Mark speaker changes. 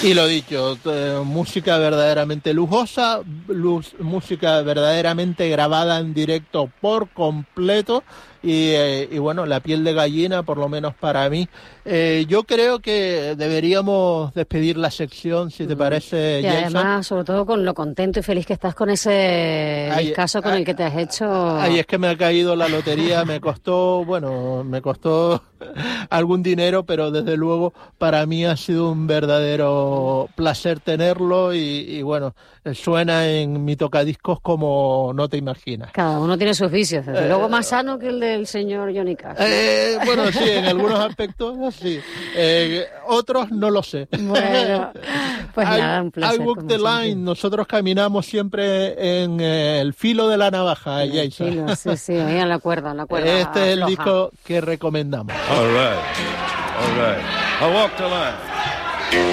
Speaker 1: Y lo dicho, música verdaderamente lujosa, música verdaderamente grabada en directo por completo y bueno, la piel de gallina, por lo menos para mí. Yo creo que deberíamos despedir la sección, si te parece,
Speaker 2: y
Speaker 1: Jason.
Speaker 2: además, sobre todo con lo contento y feliz que estás con ese discazo con el que te has hecho.
Speaker 1: Ay, es que me ha caído la lotería, me costó algún dinero, pero desde luego para mí ha sido un verdadero placer tenerlo y bueno, suena en mi tocadiscos como no te imaginas.
Speaker 2: Cada uno tiene sus vicios, desde luego más sano que el del señor Johnny Cash.
Speaker 1: Bueno, sí, en algunos aspectos sí. Otros no lo sé.
Speaker 2: Bueno, pues nada, un placer.
Speaker 1: I walk the line. Nosotros caminamos siempre en el filo de la navaja, Jason.
Speaker 2: Sí, ahí en la cuerda.
Speaker 1: Este es el disco que recomendamos.
Speaker 3: All right. I walk the line.